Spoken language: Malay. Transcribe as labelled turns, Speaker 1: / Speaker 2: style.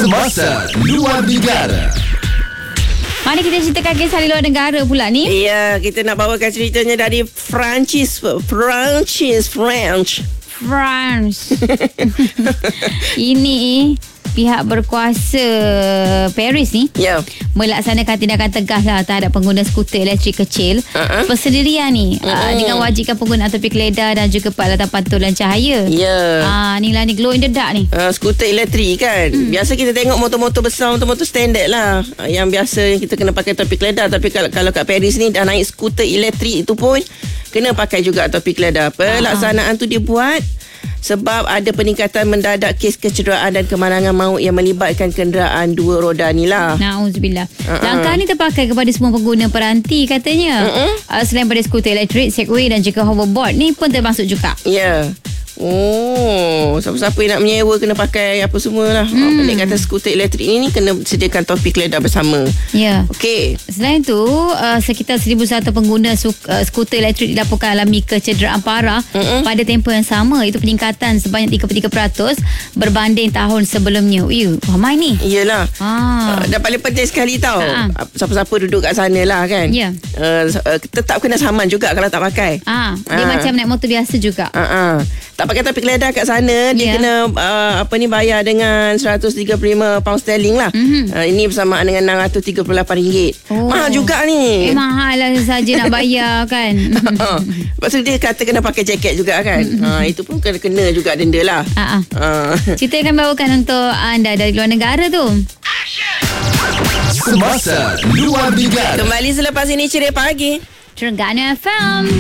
Speaker 1: Semasa luar negara.
Speaker 2: Mari kita ceritakan kisah di luar negara pula ni.
Speaker 3: Ya, kita nak bawakan ceritanya dari French.
Speaker 2: Ini pihak berkuasa Paris ni melaksanakan tindakan tegas lah terhadap pengguna skuter elektrik kecil persendirian ni dengan wajibkan penggunaan tepi keledar dan juga peralatan pantulan cahaya. Ni lah ni glow in the dark ni.
Speaker 3: Skuter elektrik kan. Biasa kita tengok motor-motor besar, motor-motor standard lah. Yang biasa kita kena pakai topi keledar. Tapi kalau kat Paris ni dah naik skuter elektrik tu pun kena pakai juga topi keledar. Pelaksanaan tu dia buat sebab ada peningkatan mendadak kes kecederaan dan kemalangan maut yang melibatkan kenderaan dua roda ni lah.
Speaker 2: Na'udzubillah. Langkah ni terpakai kepada semua pengguna peranti katanya. Selain pada skuter elektrik, segway dan juga hoverboard ni pun termasuk juga.
Speaker 3: Ya. Siapa-siapa yang nak menyewa kena pakai apa semualah. Pendek kata skuter elektrik ni kena sediakan topi keledar bersama.
Speaker 2: Ya.
Speaker 3: Okey.
Speaker 2: Selain tu, sekitar 1,100 pengguna skuter elektrik dilaporkan alami kecederaan parah pada tempoh yang sama. Itu peningkatan sebanyak 33% berbanding tahun sebelumnya. Ramai ni.
Speaker 3: Iyalah. Dan paling penting sekali tau, siapa-siapa duduk kat sana lah kan.
Speaker 2: Ya.
Speaker 3: Tetap kena saman juga kalau tak pakai.
Speaker 2: Dia macam naik motor biasa juga.
Speaker 3: Tak pakai topi keledar kat sana, dia kena bayar dengan 135 pound sterling lah. Ini bersamaan dengan RM638. Mahal juga ni.
Speaker 2: Mahal lah saja nak bayar kan.
Speaker 3: Lepas tu dia kata kena pakai jaket juga kan. Itu pun kena juga denda lah.
Speaker 2: Kita akan bawakan untuk anda dari luar negara tu.
Speaker 1: Semasa luar negara.
Speaker 3: Kembali selepas ini Ceria Pagi
Speaker 2: Terengganu FM.